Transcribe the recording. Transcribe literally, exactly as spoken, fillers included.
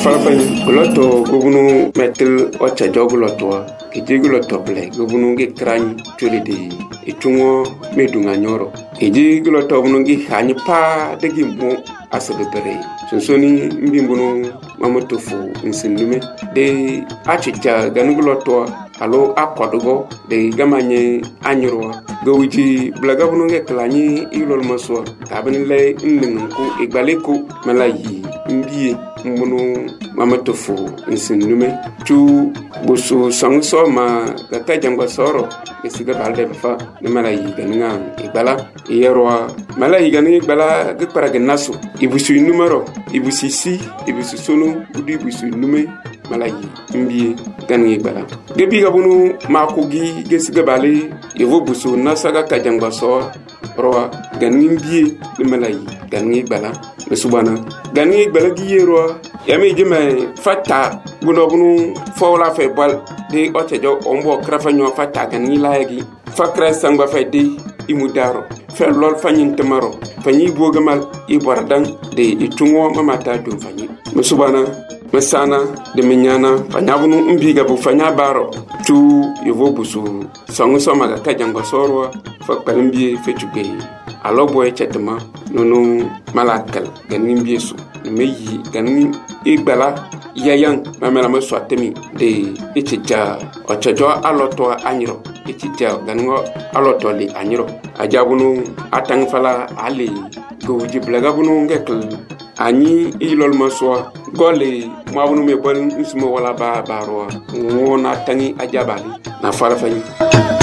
farafani goloto gobunu metel ocha joguloto ije guloto ble gobunu ge krany tolede itungo medunga nyoro ije guloto bunu gi hani pa degi mo asabere sonsoni mbimbunu mamotofu nsinlume de achicha ganuguloto alo akodugo de gamanye anyro gowiji blaga bunu ge klany ilol maswa kabin le nningu igbaleko malayi mbiye mbunu mamatofu nsinlume tu busu sangso ma gata jangwa soro esiga balde fa ne malayi ganinga igbala yerwa malayi ganinga igbala ge paraga naso ibusu numero ibusi si ibusu sonu budi ibusu nume malayi mbiye ganinga igbala gebi gabunu makogi gesiga bale yevo busu nasaga kajangwa so roa ganinga mbiye ne malayi ganinga igbala mesubana ganinga igbala gi yerwa yami jime fata buno bunu fawla fe bal de otejo ombo krafanyo fata gan ni laagi fakra sangba fe de imudaro fe lol fanyin temaro fanyi bogamal ibordan de itungo mamata dum fanyi musubana mesana de minyana fanyabunu mbiga bu fanya baro tu yevo busu sangu somaga kajango sorwa fakkalimbi fe tugbe alo boy chetma nono malakal ganin biesu meyi ganin igbala yayan mamela ma swatemi de ichija ochojo aloto anyiro ichija ganin aloto li anyiro ajabunu atang fala ali gowji blaga bunu ngekl ani ilol maswa gole mabunu me bal nsmo wala ba baro wona tangi ajabali na fara fanyi